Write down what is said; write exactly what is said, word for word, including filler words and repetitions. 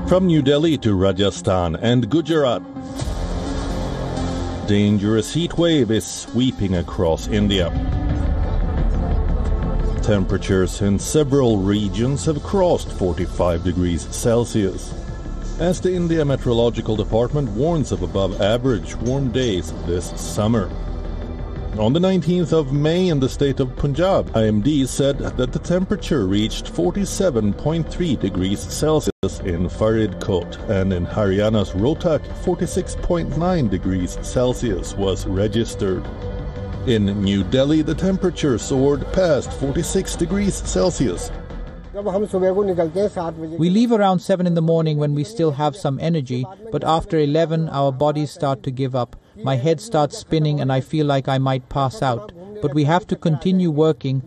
From New Delhi to Rajasthan and Gujarat, dangerous heat wave is sweeping across India. Temperatures in several regions have crossed forty-five degrees Celsius, as the India Meteorological Department warns of above-average warm days this summer. On the nineteenth of May in the state of Punjab, I M D said that the temperature reached forty-seven point three degrees Celsius in Faridkot, and in Haryana's Rohtak, forty-six point nine degrees Celsius was registered. In New Delhi, the temperature soared past forty-six degrees Celsius. We leave around seven in the morning when we still have some energy, but after eleven our bodies start to give up. My head starts spinning and I feel like I might pass out. But we have to continue working